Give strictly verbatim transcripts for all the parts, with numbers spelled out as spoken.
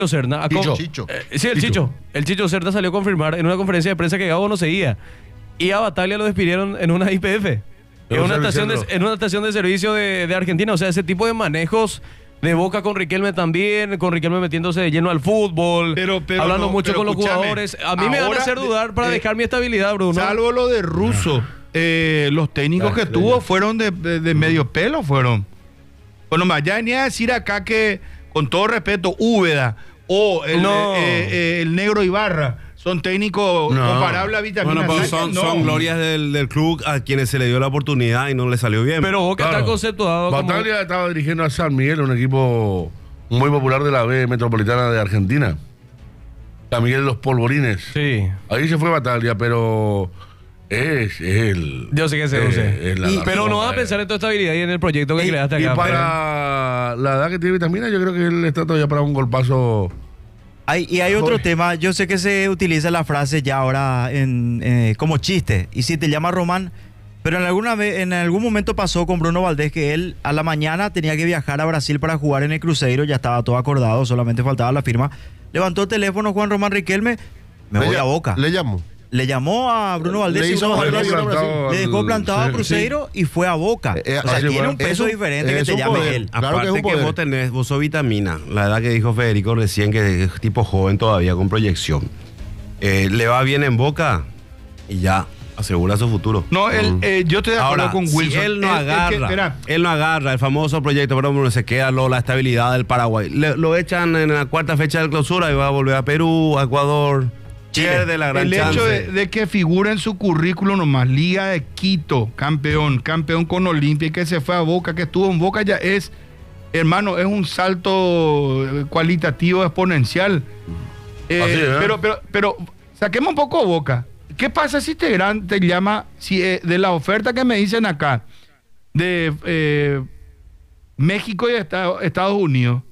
Serna. Chicho. Chicho. Eh, sí, el Chicho. Chicho. El Chicho Serna salió a confirmar en una conferencia de prensa que Gabo no seguía. Y a Bataglia lo despidieron en una I P F. En una, estación de, en una estación de servicio de, de Argentina. O sea, ese tipo de manejos de Boca con Riquelme también, con Riquelme metiéndose de lleno al fútbol, pero, pero, hablando no, mucho pero con los escúchame, jugadores. A mí me van a hacer dudar para eh, dejar mi estabilidad, Bruno. Salvo lo de Russo, eh, los técnicos que tuvo fueron de, de, de medio pelo, fueron. Bueno, más ya venía a decir acá que, con todo respeto, Úbeda o el, No. eh, eh, el negro Ibarra son técnicos No. comparables a Vitamina Bueno, pero C. son, No. son glorias del, del club a quienes se le dio la oportunidad y no le salió bien. Pero Boca Claro. está conceptuado como... Bataglia estaba dirigiendo a San Miguel, un equipo muy popular de la B metropolitana de Argentina. San Miguel de los Polvorines. Sí. Ahí se fue Bataglia, pero es, es el... Yo sé que se eh, use. es la- Y- la pero no forma, vas a eh. pensar en tu estabilidad y en el proyecto que Y- creaste Y acá. para la edad que tiene Vitamina, yo creo que él está todavía para un golpazo. Hay, y hay otro Joder. tema, yo sé que se utiliza la frase ya ahora en, eh, como chiste, y si te llama Román, pero en, alguna vez, en algún momento pasó con Bruno Valdés que él a la mañana tenía que viajar a Brasil para jugar en el Cruzeiro, ya estaba todo acordado, solamente faltaba la firma. Levantó el teléfono Juan Román Riquelme, me Le voy ll- a Boca. Le llamó. Le llamó a Bruno Valdés Le y hizo Bruno bajar el Valdés avión a Brasil. le dejó plantado a Sí, Cruzeiro y fue a Boca. Eh, eh, o sea, así tiene fue. un peso Es un- diferente que es te un llame poder. él. Claro que Aparte es un que, poder. vos tenés, vos sos Vitamina, la edad que dijo Federico recién, que es tipo joven todavía con proyección. Eh, le va bien en Boca y ya asegura su futuro. No, él, eh, yo estoy de acuerdo Ahora, con Wilson. si él no Es- es que, agarra, espera, él no agarra el famoso proyecto, pero bueno, se queda lo, la estabilidad del Paraguay. Le- lo echan en la cuarta fecha de clausura y va a volver a Perú, a Ecuador. Pierde la gran el chance. hecho de, de que figura en su currículum nomás, Liga de Quito, campeón, campeón con Olimpia, y que se fue a Boca, que estuvo en Boca, ya es, hermano, es un salto eh, cualitativo exponencial. Eh, Así es, ¿eh? pero, pero, pero, saquemos un poco Boca. ¿Qué pasa si este gran te llama, si eh, de la oferta que me dicen acá, de eh, México y Estados, Estados Unidos?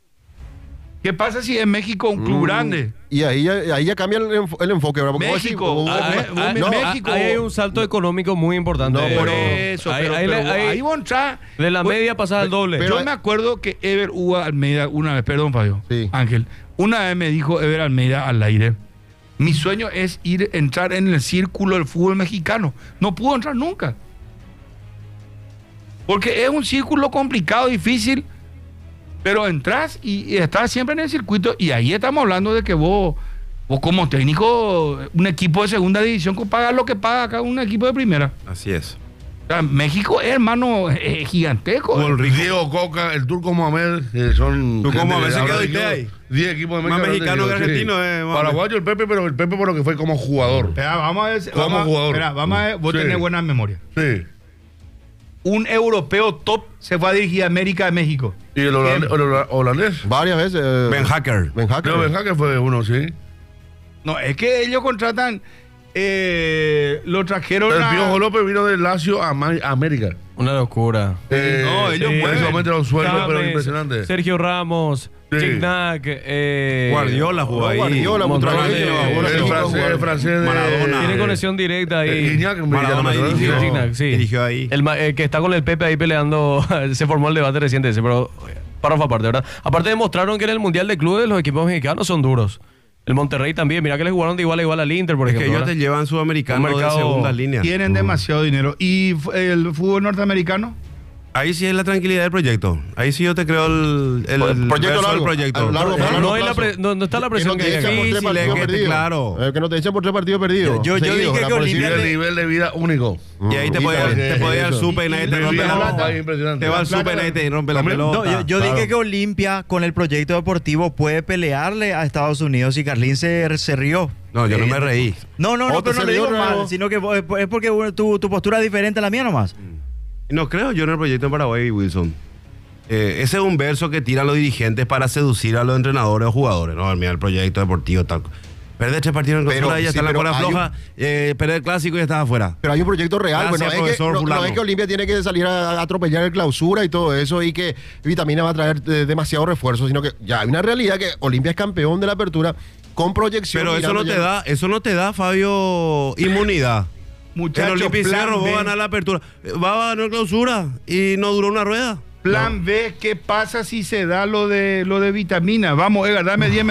¿Qué pasa si es México un club Mm. grande? Y ahí ya, ahí ya cambia el, enfo- el enfoque, ¿verdad? Porque vos decís, México. vos- Ah, vos- eh, vos- Ah, Me- no, México- ahí hay un salto económico muy importante. No, Por pero- eso, ahí, pero, ahí, pero ahí- ahí vos entrar- de la vos- media pasada al doble. pero- Yo me acuerdo que Ever Hugo Almeida una vez, perdón Fabio, Sí. Ángel, una vez me dijo Ever Almeida al aire, mi sueño es ir entrar en el círculo del fútbol mexicano. No pudo entrar nunca. Porque es un círculo complicado, difícil, pero entras y, y estás siempre en el circuito y ahí estamos hablando de que vos, vos como técnico, un equipo de segunda división, pagas lo que paga acá un equipo de primera. Así es. O sea, México es, hermano, es gigantesco. Como el rico. Diego Coca, el Turco Mohamed, que son. Turco gente Mohamed, que se habla quedó de usted equipos- ahí. diez equipos de Más México, mexicano que sí. argentino, eh, Mohamed. Paraguayo el Pepe, pero el Pepe por lo que fue como jugador. Espera, vamos a ver. Como Vamos, jugador. espera, vamos a ver, vos Sí. tenés buena memoria. Sí. Un europeo top se fue a dirigir a América de México. Y el holandés. El hola- holandés. Varias veces. eh, Ben Hacker. Ben Hacker. No, Ben Hacker fue uno, sí. No, es que ellos contratan. Eh, lo trajeron El a- Piojo López vino del Lazio a, Ma- a América. Una locura. Eh, no, ellos sí, mueven. en ese momento era un sueldo, pero James, impresionante. Sergio Ramos, Sí. Gignac, eh, Guardiola jugó ahí. Guardiola, Montreal, Monterrey, eh, bueno, El sí, francés, el jugador. francés de Maradona. Tiene Eh, conexión directa Eh, ahí. Gignac, Maradona Maradona, dirigió. ¿no? Gignac, sí. Dirigió ahí. El, ma- eh, que está con el Pepe ahí peleando, se formó el debate reciente ese, pero párrafo aparte, ¿verdad? Aparte demostraron que en el Mundial de Clubes los equipos mexicanos son duros. El Monterrey también, mira que le jugaron de igual a igual al Inter, por Es que ejemplo. ellos te ¿verdad? llevan sudamericano Un mercado- de segunda línea. Tienen demasiado dinero. ¿Y fu- el fútbol norteamericano? Ahí sí es la tranquilidad del proyecto. Ahí sí yo te creo el, el, Proyecto el verso largo, del proyecto. a largo- Eh, a largo no, hay la plazo. pre- no, no está la Que presión no que te echen llega. por tres Difícil, partidos es que te- perdidos. claro. Eh, que no te echen por tres partidos perdidos. Yo- yo seguidos, dije ¿verdad? que Por Olimpia decir- Tiene nivel de vida único. Y ahí te Sí, puede claro, te sí, puede dar eso. supe y nadie te Y rompe vida la plata, pelota. impresionante. Te va al La plata- supe y nadie te rompe la También- pelota. No, yo, yo Claro. dije que Olimpia con el proyecto deportivo puede pelearle a Estados Unidos y Carlín se, se rió. No, yo no Eh, me reí. No, no, no, Otro pero no se le digo rió, mal, Ramos. sino que vos- es porque bueno, tu, tu postura es diferente a la mía nomás. No creo yo en el proyecto en Paraguay, Wilson. Eh, ese es un verso que tiran los dirigentes para seducir a los entrenadores o jugadores. No, mira, el proyecto deportivo tal. Perder tres partidos en Pero, clausura y ya sí, está en la pero cola hay un- floja. Eh, perder el clásico y ya estás afuera. Pero hay un proyecto real. Gracias, Bueno, es que, profesor no, no fulano. es que Olimpia tiene que salir a, a atropellar el clausura y todo eso y que Vitamina va a traer eh, demasiado refuerzo, sino que ya hay una realidad que Olimpia es campeón de la apertura con proyección. Pero eso no mirando te ya- da, eso no te da, Fabio, inmunidad. Muchachos, el Olimpia plan Cerro va B. a ganar la apertura. Eh, Va a ganar clausura y no duró una rueda. Plan B, ¿qué pasa si se da lo de lo de vitamina? Vamos, Edgar, dame diez